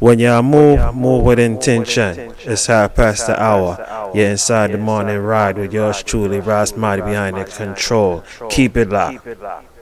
When you move with intention. It's half past the hour. You're inside the morning ride with yours truly, Ras Marty behind the control. Keep it locked.